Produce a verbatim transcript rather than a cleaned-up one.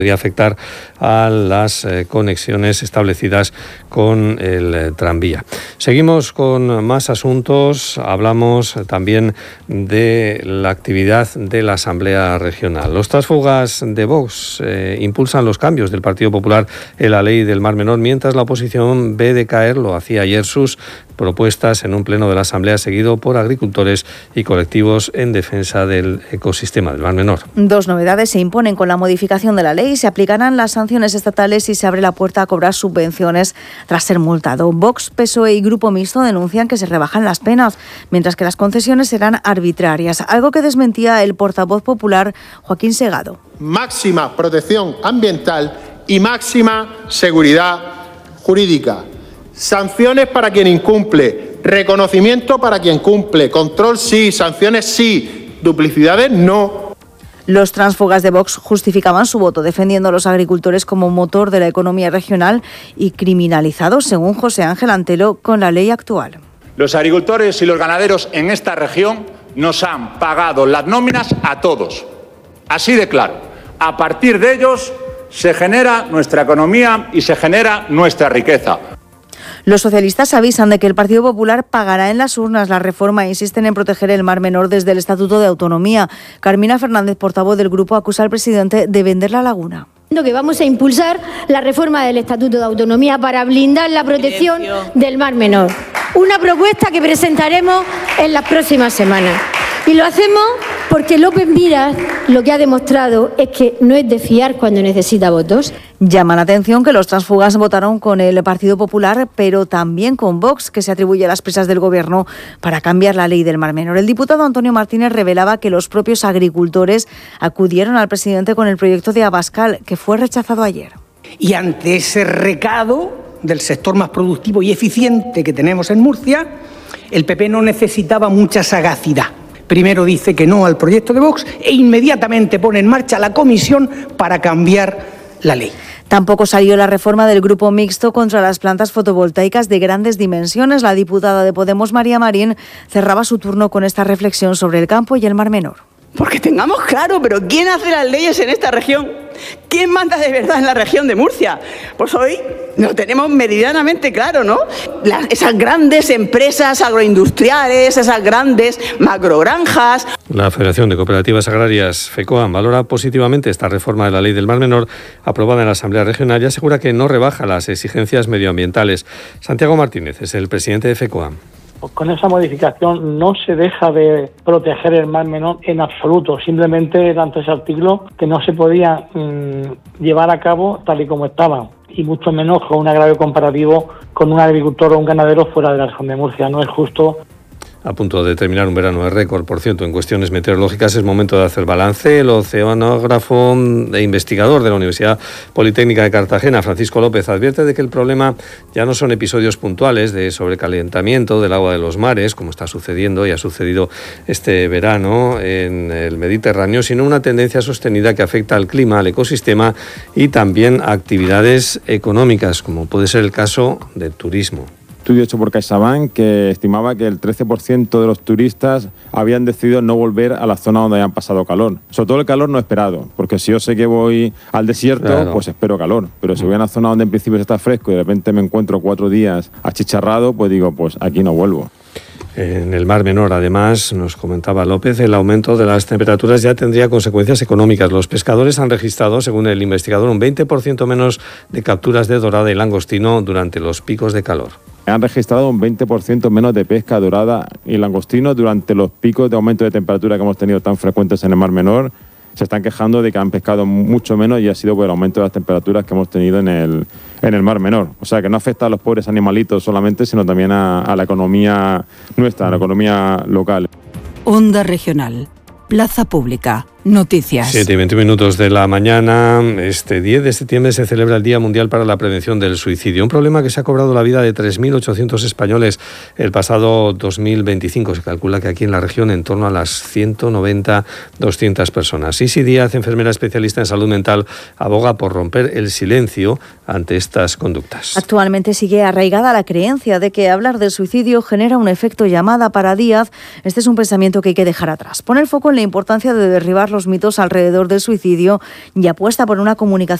podría afectar a las eh, conexiones establecidas con el eh, tranvía. Seguimos con más asuntos. Hablamos también de la actividad de la Asamblea Regional. Los tránsfugas de Vox eh, impulsan los cambios del Partido Popular en la ley del Mar Menor, mientras la oposición ve decaer, lo hacía ayer, sus propuestas en un pleno de la Asamblea seguido por agricultores y colectivos en defensa del ecosistema del Mar Menor. Dos novedades se imponen con la modificación de la ley. Se aplicarán las sanciones estatales y se abre la puerta a cobrar subvenciones tras ser multado. Vox, P S O E y Grupo Mixto denuncian que se rebajan las penas, mientras que las concesiones serán arbitrarias, algo que desmentía el portavoz popular Joaquín Segado. Máxima protección ambiental y máxima seguridad jurídica. Sanciones para quien incumple, reconocimiento para quien cumple, control sí, sanciones sí, duplicidades no. Los tránsfugas de Vox justificaban su voto defendiendo a los agricultores como motor de la economía regional y criminalizados, según José Ángel Antelo, con la ley actual. Los agricultores y los ganaderos en esta región nos han pagado las nóminas a todos. Así de claro. A partir de ellos se genera nuestra economía y se genera nuestra riqueza. Los socialistas avisan de que el Partido Popular pagará en las urnas la reforma e insisten en proteger el Mar Menor desde el Estatuto de Autonomía. Carmina Fernández, portavoz del grupo, acusa al presidente de vender la laguna. Que vamos a impulsar la reforma del Estatuto de Autonomía para blindar la protección del Mar Menor. Una propuesta que presentaremos en las próximas semanas. Y lo hacemos porque López Miras lo que ha demostrado es que no es de fiar cuando necesita votos. Llama la atención que los tránsfugas votaron con el Partido Popular, pero también con Vox, que se atribuye a las prisas del Gobierno para cambiar la ley del Mar Menor. El diputado Antonio Martínez revelaba que los propios agricultores acudieron al presidente con el proyecto de Abascal, que fue rechazado ayer. Y ante ese recado del sector más productivo y eficiente que tenemos en Murcia, el P P no necesitaba mucha sagacidad. Primero dice que no al proyecto de Vox e inmediatamente pone en marcha la comisión para cambiar la ley. Tampoco salió la reforma del Grupo Mixto contra las plantas fotovoltaicas de grandes dimensiones. La diputada de Podemos, María Marín, cerraba su turno con esta reflexión sobre el campo y el Mar Menor. Porque tengamos claro, pero ¿quién hace las leyes en esta región? ¿Quién manda de verdad en la región de Murcia? Pues hoy lo tenemos meridianamente claro, ¿no? Las, esas grandes empresas agroindustriales, esas grandes macrogranjas. La Federación de Cooperativas Agrarias, FECOAM, valora positivamente esta reforma de la Ley del Mar Menor aprobada en la Asamblea Regional y asegura que no rebaja las exigencias medioambientales. Santiago Martínez es el presidente de FECOAM. Con esa modificación no se deja de proteger el Mar Menor en absoluto, simplemente era ante ese artículo que no se podía mmm, llevar a cabo tal y como estaba, y mucho menos con un agravio comparativo con un agricultor o un ganadero fuera de la región de Murcia. No es justo. A punto de terminar un verano de récord, por cierto, en cuestiones meteorológicas, es momento de hacer balance. El oceanógrafo e investigador de la Universidad Politécnica de Cartagena, Francisco López, advierte de que el problema ya no son episodios puntuales de sobrecalentamiento del agua de los mares, como está sucediendo y ha sucedido este verano en el Mediterráneo, sino una tendencia sostenida que afecta al clima, al ecosistema y también a actividades económicas, como puede ser el caso del turismo. Estudio hecho por CaixaBank que estimaba que el trece por ciento de los turistas habían decidido no volver a la zona donde habían pasado calor. Sobre todo el calor no esperado, porque si yo sé que voy al desierto, claro, pues espero calor. Pero si voy a una zona donde en principio está fresco y de repente me encuentro cuatro días achicharrado, pues digo, pues aquí no vuelvo. En el Mar Menor, además, nos comentaba López, el aumento de las temperaturas ya tendría consecuencias económicas. Los pescadores han registrado, según el investigador, un veinte por ciento menos de capturas de dorada y langostino durante los picos de calor. Han registrado un veinte por ciento menos de pesca dorada y langostino durante los picos de aumento de temperatura que hemos tenido tan frecuentes en el Mar Menor. Se están quejando de que han pescado mucho menos y ha sido por el aumento de las temperaturas que hemos tenido en el, en el Mar Menor. O sea, que no afecta a los pobres animalitos solamente, sino también a, a la economía nuestra, a la economía local. Onda Regional, Plaza Pública. Noticias. siete y veinte minutos de la mañana. Este diez de septiembre se celebra el Día Mundial para la Prevención del Suicidio, un problema que se ha cobrado la vida de tres mil ochocientos españoles el pasado dos mil veinticinco. Se calcula que aquí en la región en torno a las ciento noventa, doscientas personas. Isi Díaz, enfermera especialista en salud mental, aboga por romper el silencio ante estas conductas. Actualmente sigue arraigada la creencia de que hablar del suicidio genera un efecto llamada. Para Díaz, este es un pensamiento que hay que dejar atrás. Pone el foco en la importancia de derribar los mitos alrededor del suicidio y apuesta por una comunicación